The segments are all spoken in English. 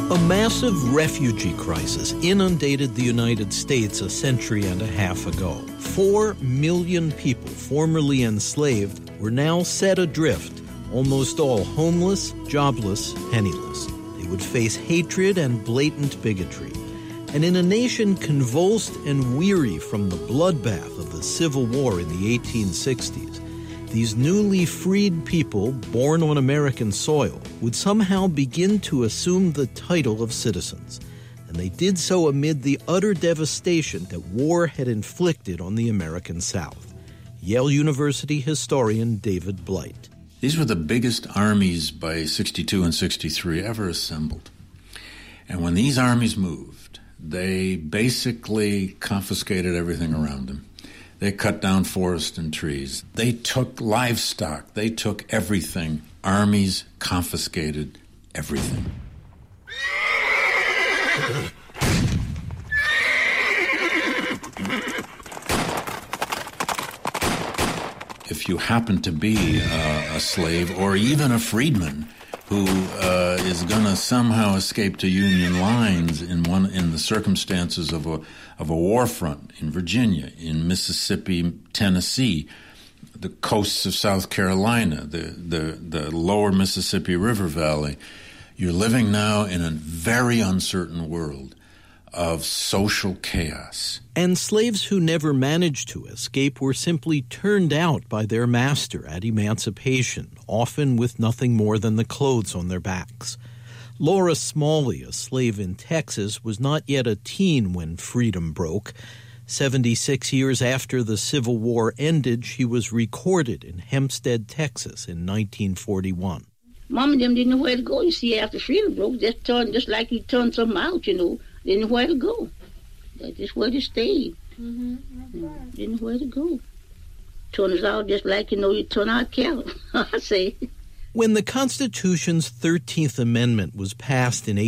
A massive refugee crisis inundated the United States a century and a half ago. 4 million people formerly enslaved were now set adrift, almost all homeless, jobless, penniless. They would face hatred and blatant bigotry. And in a nation convulsed and weary from the bloodbath of the Civil War in the 1860s, these newly freed people, born on American soil, would somehow begin to assume the title of citizens. And they did so amid the utter devastation that war had inflicted on the American South. Yale University historian David Blight. These were the biggest armies by 62 and 63 ever assembled. And when these armies moved, they basically confiscated everything around them. They cut down forest and trees. They took livestock. They took everything. Armies confiscated everything. If you happen to be a slave or even a freedman who is going to somehow escape to Union lines in the circumstances of a war front in Virginia, in Mississippi, Tennessee, the coasts of South Carolina, the lower Mississippi River Valley, you're living now in a very uncertain world of social chaos. And slaves who never managed to escape were simply turned out by their master at emancipation, often with nothing more than the clothes on their backs. Laura Smalley, a slave in Texas, was not yet a teen when freedom broke. 76 years after the Civil War ended, she was recorded in Hempstead, Texas in 1941. Mom and them didn't know where to go, you see, after freedom broke. Just like you turned something out, Didn't know where to go. That's just where to stay. Right. Didn't know where to go. Turn us out just like, you turn out cattle, I say. When the Constitution's 13th Amendment was passed in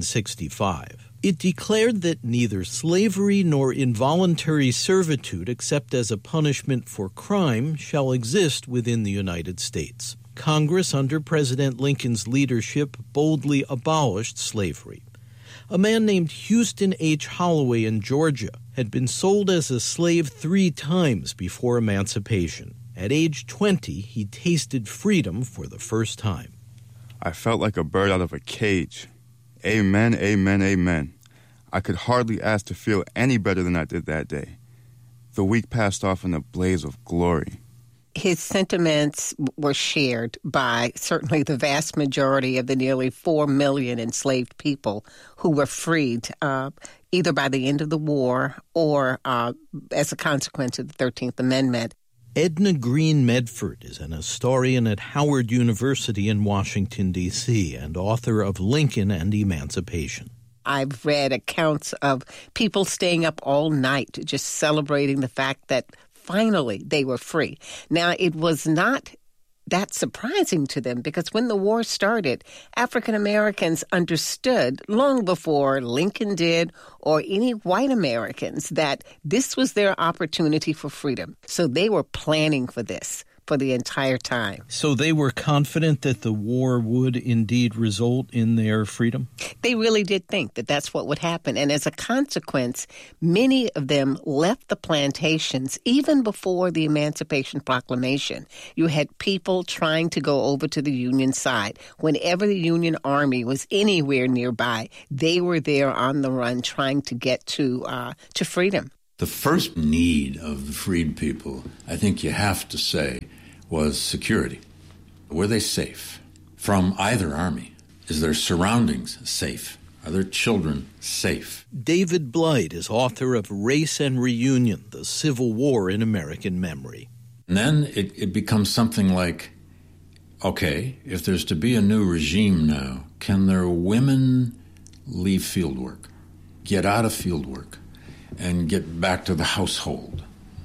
1865, it declared that neither slavery nor involuntary servitude, except as a punishment for crime, shall exist within the United States. Congress, under President Lincoln's leadership, boldly abolished slavery. A man named Houston H. Holloway in Georgia had been sold as a slave 3 times before emancipation. At age 20, he tasted freedom for the first time. I felt like a bird out of a cage. Amen, amen, amen. I could hardly ask to feel any better than I did that day. The week passed off in a blaze of glory. His sentiments were shared by certainly the vast majority of the nearly 4 million enslaved people who were freed either by the end of the war or as a consequence of the 13th Amendment. Edna Green Medford is an historian at Howard University in Washington, D.C., and author of Lincoln and Emancipation. I've read accounts of people staying up all night just celebrating the fact that finally they were free. Now, it was not that surprising to them because when the war started, African Americans understood long before Lincoln did or any white Americans that this was their opportunity for freedom. So they were planning for this for the entire time. So they were confident that the war would indeed result in their freedom? They really did think that that's what would happen. And as a consequence, many of them left the plantations even before the Emancipation Proclamation. You had people trying to go over to the Union side. Whenever the Union Army was anywhere nearby, they were there on the run trying to get to freedom. The first need of the freed people, I think you have to say, was security. Were they safe from either army? Is their surroundings safe? Are their children safe? David Blight is author of Race and Reunion, The Civil War in American Memory. And then it becomes something like, okay, if there's to be a new regime now, can their women leave field work, get out of field work, and get back to the household,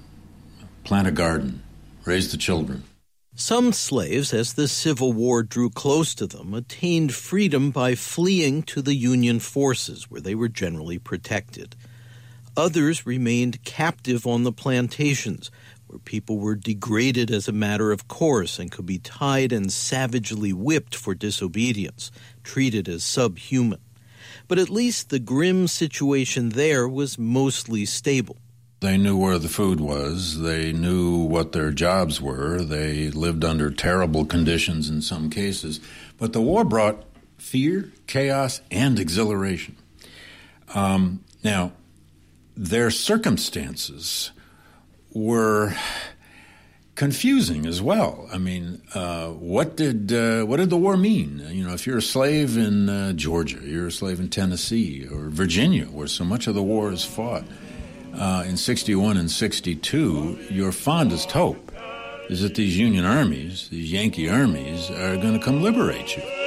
plant a garden, raise the children? Some slaves, as the Civil War drew close to them, attained freedom by fleeing to the Union forces, where they were generally protected. Others remained captive on the plantations, where people were degraded as a matter of course and could be tied and savagely whipped for disobedience, treated as subhuman. but at least the grim situation there was mostly stable. They knew where the food was. They knew what their jobs were. They lived under terrible conditions in some cases. But the war brought fear, chaos, and exhilaration. Now, their circumstances were confusing as well. I mean, what did the war mean? You know, if you're a slave in Georgia, you're a slave in Tennessee or Virginia, where so much of the war is fought, in 61 and 62, your fondest hope is that these Union armies, these Yankee armies, are going to come liberate you.